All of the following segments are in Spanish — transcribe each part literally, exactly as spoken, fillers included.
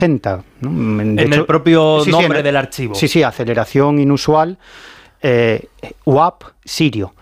ochenta, ¿no? En hecho, el propio sí, nombre sí, en, del archivo. Sí, sí, aceleración inusual, eh, U A P sirio.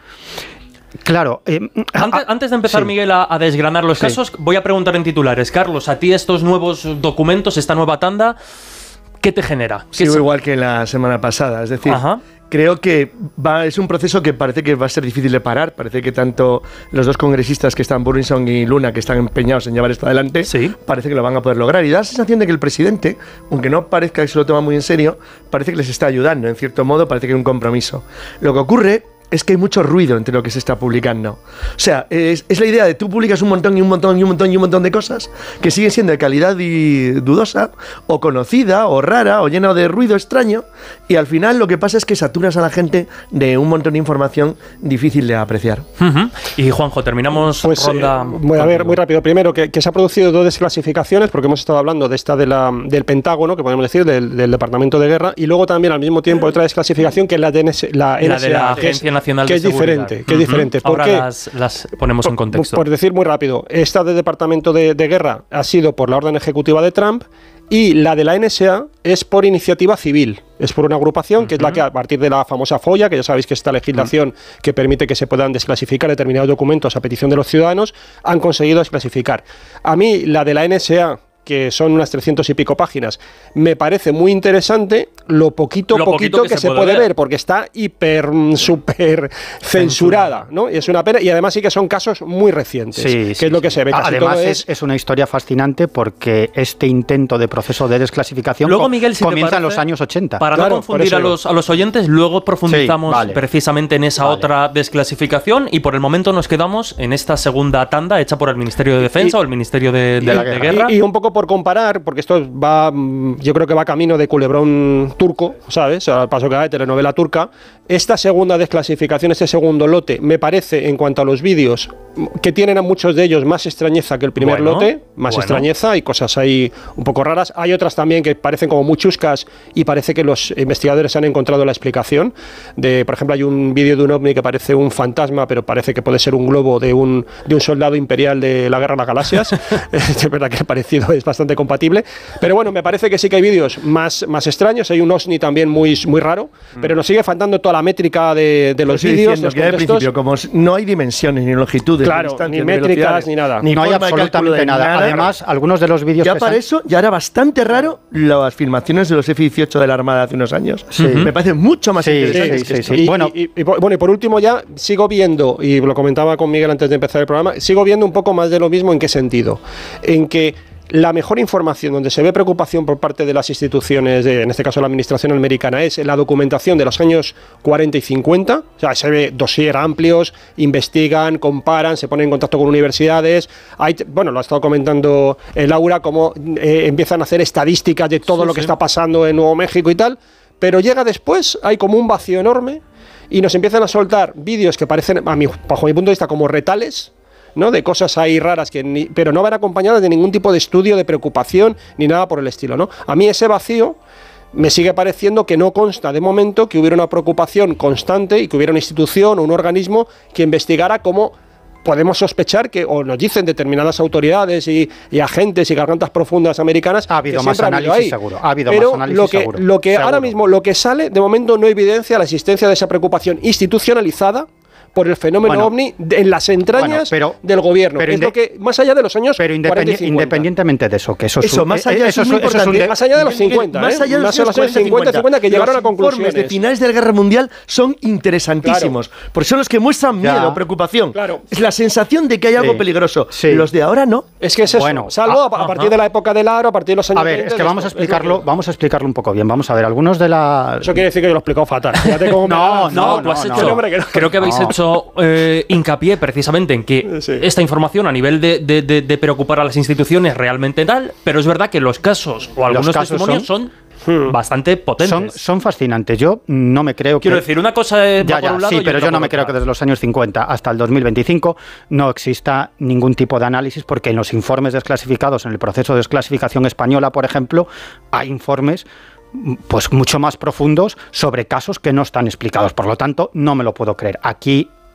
Claro. Eh, antes, a, antes de empezar, sí. Miguel, a, a desgranar los sí. casos, voy a preguntar en titulares. Carlos, a ti estos nuevos documentos, esta nueva tanda, ¿qué te genera? ¿Qué Sigo igual que la semana pasada, es decir, Ajá. creo que va, es un proceso que parece que va a ser difícil de parar. Parece que tanto los dos congresistas que están, Burlinson y Luna, que están empeñados en llevar esto adelante, sí. parece que lo van a poder lograr. Y da la sensación de que el presidente, aunque no parezca que se lo toma muy en serio, parece que les está ayudando, en cierto modo, parece que hay un compromiso. Lo que ocurre es que hay mucho ruido entre lo que se está publicando. O sea, es, es la idea de tú publicas un montón y un montón y un montón y un montón de cosas que siguen siendo de calidad y dudosa, o conocida, o rara, o llena de ruido extraño, y al final lo que pasa es que saturas a la gente de un montón de información difícil de apreciar. Uh-huh. Y Juanjo, terminamos pues, ronda... Eh, voy a ver, muy rápido. Primero, que, que se ha producido dos desclasificaciones, porque hemos estado hablando de esta de la, del Pentágono, que podemos decir, del, del Departamento de Guerra, y luego también al mismo tiempo otra desclasificación que es la de N S, la, la N S A, de la Agencia Nacional que de es Seguridad. diferente, que es diferente. ¿Por Ahora qué? Las, las ponemos por, en contexto. Por decir muy rápido, esta del Departamento de, de Guerra ha sido por la orden ejecutiva de Trump, y la de la N S A es por iniciativa civil. Es por una agrupación, que uh-huh. es la que a partir de la famosa FOIA, que ya sabéis que esta legislación uh-huh. que permite que se puedan desclasificar determinados documentos a petición de los ciudadanos, han conseguido desclasificar. A mí, la de la N S A, que son unas trescientas y pico páginas, me parece muy interesante lo poquito, lo poquito, poquito que, que se, se puede ver. ver, porque está hiper, súper censurada, ¿no? Y es una pena, y además sí que son casos muy recientes, sí, que sí, es lo que sí. se ve. Casi además todo es, es una historia fascinante porque este intento de proceso de desclasificación luego, Miguel, si comienza parece, en los años ochenta. Para claro, no confundir a los, a los oyentes, luego profundizamos sí, vale. precisamente en esa vale. otra desclasificación, y por el momento nos quedamos en esta segunda tanda hecha por el Ministerio de Defensa y, o el Ministerio de, de, y, la de Guerra. Y, y un poco por comparar, porque esto va, yo creo que va camino de culebrón turco, ¿sabes? Al paso que va de telenovela turca. Esta segunda desclasificación, este segundo lote, me parece, en cuanto a los vídeos, que tienen a muchos de ellos más extrañeza que el primer bueno, lote, más bueno. extrañeza, y cosas ahí un poco raras. Hay otras también que parecen como muy chuscas, y parece que los investigadores han encontrado la explicación. De, por ejemplo, hay un vídeo de un ovni que parece un fantasma, pero parece que puede ser un globo de un, de un soldado imperial de la Guerra de las Galaxias. Es verdad que el parecido es bastante compatible. Pero bueno, me parece que sí que hay vídeos más, más extraños. Hay un OSNI también muy, muy raro, mm. pero nos sigue faltando toda la métrica de, de los vídeos. Que al principio, como no hay dimensiones ni longitudes, claro, ni métricas, ni nada. Ni no hay absolutamente nada. nada. Además, algunos de los vídeos. Ya para eso, ya era bastante raro las filmaciones de los F dieciocho de la Armada hace unos años. Sí. Me parece mucho más sí, interesante. Sí, sí, sí, sí. Y, bueno, y, y, bueno, y por último, ya sigo viendo, y lo comentaba con Miguel antes de empezar el programa, sigo viendo un poco más de lo mismo. ¿En qué sentido? En que la mejor información, donde se ve preocupación por parte de las instituciones, de, en este caso la administración americana, es en la documentación de los años cuarenta y cincuenta. O sea, se ve dossier amplios, investigan, comparan, se ponen en contacto con universidades. Hay, bueno, lo ha estado comentando eh, Laura, cómo eh, empiezan a hacer estadísticas de todo sí, lo que sí. está pasando en Nuevo México y tal. Pero llega después, hay como un vacío enorme, y nos empiezan a soltar vídeos que parecen, a mi, bajo mi punto de vista, como retales, ¿no? De cosas ahí raras, que ni, pero no van acompañadas de ningún tipo de estudio, de preocupación, ni nada por el estilo, ¿no? A mí ese vacío me sigue pareciendo que no consta de momento que hubiera una preocupación constante y que hubiera una institución o un organismo que investigara cómo podemos sospechar que, o nos dicen determinadas autoridades y, y agentes y gargantas profundas americanas, ha habido que más análisis ahí. seguro. Ha habido Pero más análisis lo que, seguro. Lo que seguro. ahora mismo, lo que sale, de momento no evidencia la existencia de esa preocupación institucionalizada por el fenómeno bueno, ovni en las entrañas bueno, pero, pero, del gobierno, pero es lo que más allá de los años pero cuarenta y cincuenta. Independientemente de eso, que eso, eso es más allá, eso, eso es eso es un de, más allá de los cincuenta, más allá ¿eh? de los, los años cincuenta, cincuenta que llegaron a conclusiones. Los informes de finales de la Guerra Mundial son interesantísimos, claro. porque son los que muestran miedo, ya. preocupación, claro. es la sensación de que hay algo sí. peligroso. Sí. Los de ahora no. Es que es eso, bueno, salvo a, a partir ajá. de la época del aro, a partir de los años A ver, veinte, es que vamos a explicarlo, vamos a explicarlo un poco bien. Vamos a ver, algunos de la Eso quiere decir que yo lo he explicado fatal. No, no, tú has hecho. Creo que habéis hecho hincapié precisamente precisamente en que sí. esta información a nivel de, de, de, de preocupar a las instituciones realmente tal, pero es verdad que los casos o algunos casos testimonios son, son bastante potentes. Son, son fascinantes. Yo no me creo que... Quiero decir, una cosa es ya, ya, por un lado sí, pero yo no me creo que desde los años cincuenta hasta el dos mil veinticinco no exista ningún tipo de análisis, porque en los informes desclasificados, en el proceso de desclasificación española, por ejemplo, hay informes pues mucho más profundos sobre casos que no están explicados. Por lo tanto, no me lo puedo creer. Aquí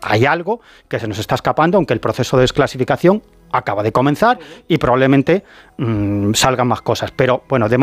hay algo que se nos está escapando, aunque el proceso de desclasificación acaba de comenzar y probablemente mmm, salgan más cosas. Pero bueno, de